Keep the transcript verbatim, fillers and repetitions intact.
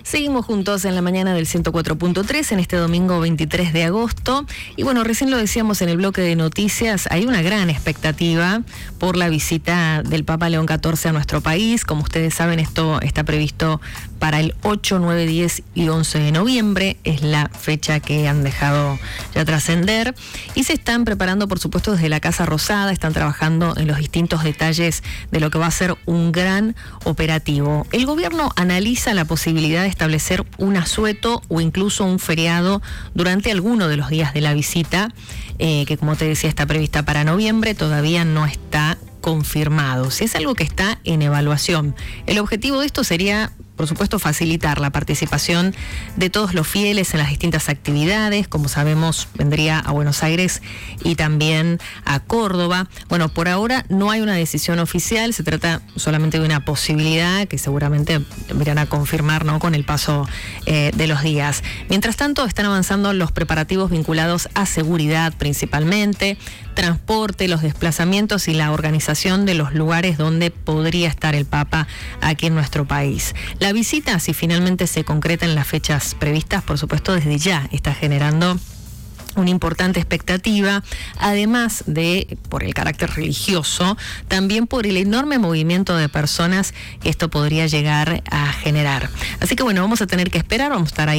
Seguimos juntos en la mañana del ciento cuatro punto tres en este domingo veintitrés de agosto. Y bueno, recién lo decíamos en el bloque de noticias, hay una gran expectativa por la visita del Papa León catorce a nuestro país. Como ustedes saben, esto está previsto para el ocho, nueve, diez y once de noviembre. Es la fecha que han dejado ya trascender. Y se están preparando, por supuesto, desde la Casa Rosada. Están trabajando en los distintos detalles de lo que va a ser un gran operativo. El gobierno analiza la posibilidad de establecer un asueto o incluso un feriado durante alguno de los días de la visita, eh, que como te decía está prevista para noviembre, todavía no está confirmado. Si es algo que está en evaluación. El objetivo de esto sería, por supuesto, facilitar la participación de todos los fieles en las distintas actividades. Como sabemos, vendría a Buenos Aires y también a Córdoba. Bueno, por ahora no hay una decisión oficial, se trata solamente de una posibilidad que seguramente verán a confirmar, ¿no?, con el paso eh, de los días. Mientras tanto, están avanzando los preparativos vinculados a seguridad principalmente, transporte, los desplazamientos y la organización de los lugares donde podría estar el Papa aquí en nuestro país. La visita, si finalmente se concreta en las fechas previstas, por supuesto, desde ya está generando una importante expectativa, además de por el carácter religioso, también por el enorme movimiento de personas que esto podría llegar a generar. Así que bueno, vamos a tener que esperar, vamos a estar ahí